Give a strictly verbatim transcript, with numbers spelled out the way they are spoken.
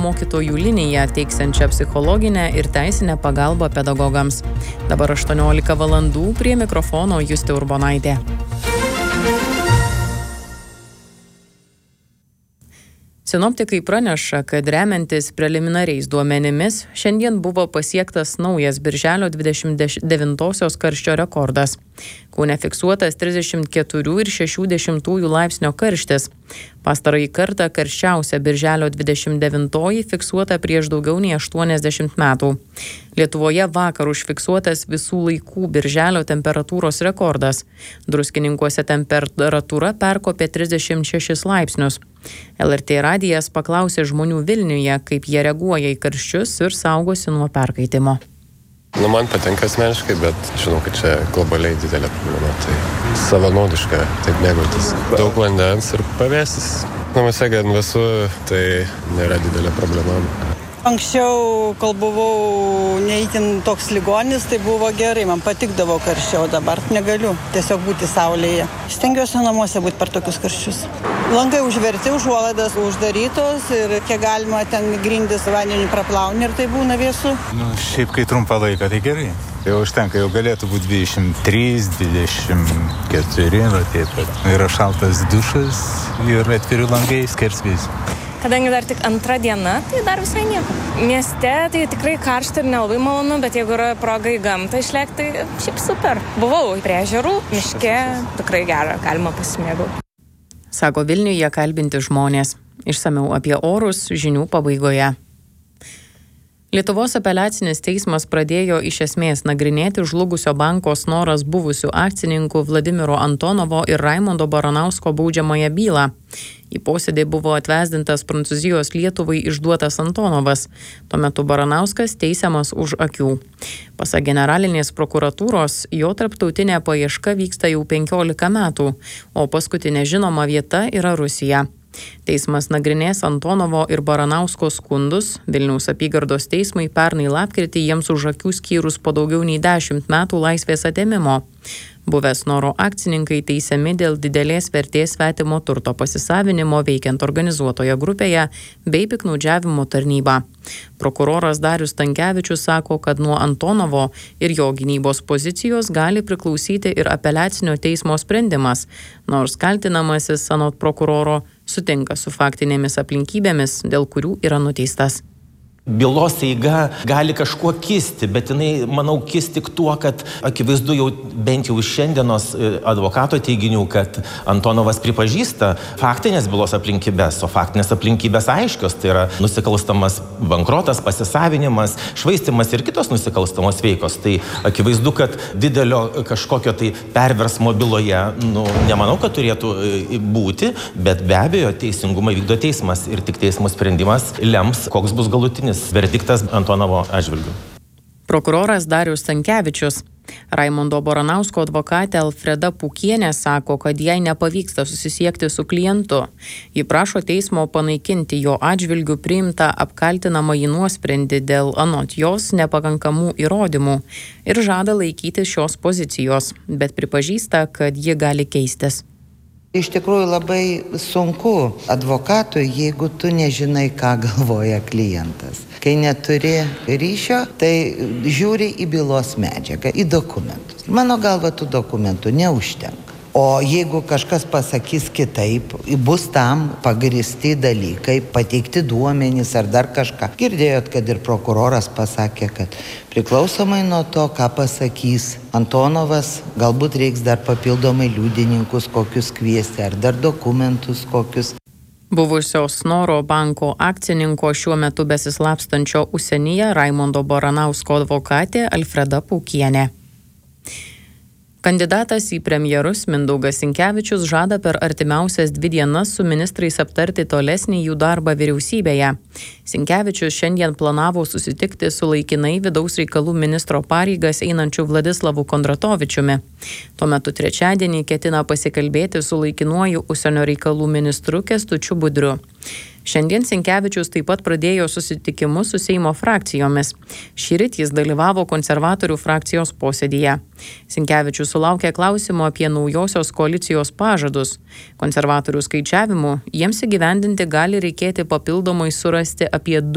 mokytojų liniją, teiksiančią psichologinę ir teisinę pagalbą pedagogams. Dabar aštuoniolika valandų, prie mikrofono Justė Urbonaitė. Sinoptikai praneša, kad remiantis preliminariais duomenimis, šiandien buvo pasiektas naujas birželio dvidešimt devintosios karščio rekordas. Kaune fiksuotas trisdešimt keturi ir šešių dešimtųjų laipsnio karštis. Pastarąjį kartą karščiausia birželio dvidešimt devintoji fiksuota prieš daugiau nei aštuoniasdešimt metų. Lietuvoje vakar užfiksuotas visų laikų birželio temperatūros rekordas. Druskininkuose temperatūra perkopė trisdešimt šešis laipsnius. L R T radijas paklausė žmonių Vilniuje, kaip jie reaguoja į karščius ir saugosi nuo perkaitimo. Nu, man patinka asmeniškai, bet žinau, kad čia globaliai didelė problema, tai savanaudiška taip mėgautis. Daug vandens ir pavėsis. Namuose gan vėsu, tai nėra didelė problema. Anksčiau, kol buvau neįtin toks ligonis, tai buvo gerai, man patikdavo karščiau, dabar negaliu tiesiog būti saulėje. Stengiuosi namuose būti per tokius karščius. Langai užverti, užuolaidas uždarytos ir kiek galima ten grindis vandeniu praplauni ir tai būna vėsu. Nu, šiaip kai trumpą laiką, tai gerai. Jau užtenka, jau galėtų būti dvidešimt trys, dvidešimt keturi, va taip pat. Yra šaltas dušas ir atviri langai skersvės. Kadangi dar tik antra diena, tai dar visai nieko. Mieste tai tikrai karšta ir nelabai malonu, bet jeigu yra proga į gamtą išlėkti, tai šiaip super. Buvau prie ežerų, miške, tikrai gera, galima pasimėgauti. Sako Vilniuje kalbinti žmonės. Išsamiau apie orus žinių pabaigoje. Lietuvos apeliacinis teismas pradėjo iš esmės nagrinėti žlugusio banko Snoras buvusių akcininkų Vladimiro Antonovo ir Raimondo Baranausko baudžiamąją bylą. Į posėdį buvo atvesdintas Prancūzijos Lietuvai išduotas Antonovas. Tuo metu Baranauskas teisiamas už akių. Pasak generalinės prokuratūros, jo tarptautinė paieška vyksta jau penkiolika metų, o paskutinė žinoma vieta yra Rusija. Teismas nagrinės Antonovo ir Baranausko skundus. Vilniaus apygardos teismui pernai lapkritį jiems už akių skyrus po daugiau nei dešimt metų laisvės atėmimo. Buvę Snoro akcininkai teisiami dėl didelės vertės svetimo turto pasisavinimo veikiant organizuotoje grupėje bei piktnaudžiavimo tarnybą. Prokuroras Darius Stankevičius sako, kad nuo Antonovo ir jo gynybos pozicijos gali priklausyti ir apeliacinio teismo sprendimas, nors kaltinamasis anot prokuroro sutinka su faktinėmis aplinkybėmis, dėl kurių yra nuteistas. Bylos eiga gali kažkuo kisti, bet jinai, manau, kis tik tuo, kad akivaizdu jau bent jau iš šiandienos advokato teiginių, kad Antonovas pripažįsta faktinės bylos aplinkybės, o faktinės aplinkybės aiškios, tai yra nusikalstamas bankrotas, pasisavinimas, švaistimas ir kitos nusikalstamos veikos. Tai akivaizdu, kad didelio kažkokio tai perversmo byloje, nu, nemanau, kad turėtų būti, bet be abejo teisingumą vykdo teismas ir tik teismo sprendimas lems, koks bus galutinis verdiktas Antonovo atžvilgiu. Prokuroras Darius Stankevičius. Raimondo Baranausko advokatė Alfreda Pukienė sako, kad jai nepavyksta susisiekti su klientu. Ji prašo teismo panaikinti jo atžvilgiu priimtą apkaltinamąjį nuosprendį dėl anot jos nepakankamų įrodymų ir žada laikytis šios pozicijos, bet pripažįsta, kad ji gali keistis. Iš tikrųjų labai sunku advokatui, jeigu tu nežinai, ką galvoja klientas. Kai neturi ryšio, tai žiūri į bylos medžiagą, į dokumentus. Mano galva, tų dokumentų neužtenka. O jeigu kažkas pasakys kitaip, bus tam pagristi dalykai, pateikti duomenys ar dar kažką. Girdėjot, kad ir prokuroras pasakė, kad priklausomai nuo to, ką pasakys Antonovas, galbūt reiks dar papildomai liudininkus kokius kviesti ar dar dokumentus kokius. Buvusio Snoro banko akcininko šiuo metu besislapstančio užsienyje Raimondo Baranausko advokatė Alfreda Pukienė. Kandidatas į premjerus Mindaugas Sinkevičius žada per artimiausias dvi dienas su ministrais aptarti tolesnį jų darbą vyriausybėje. Sinkevičius šiandien planavo susitikti su laikinai vidaus reikalų ministro pareigas einančiu Vladislavu Kondratovičiumi. Tuo metu trečiadienį ketina pasikalbėti su laikinuoju užsienio reikalų ministru Kęstučiu Budriu. Šiandien Sinkevičius taip pat pradėjo susitikimus su Seimo frakcijomis. Šįryt jis dalyvavo konservatorių frakcijos posėdyje. Sinkevičius sulaukė klausimo apie naujosios koalicijos pažadus. Konservatorių skaičiavimu jiems įgyvendinti gali reikėti papildomai surasti apie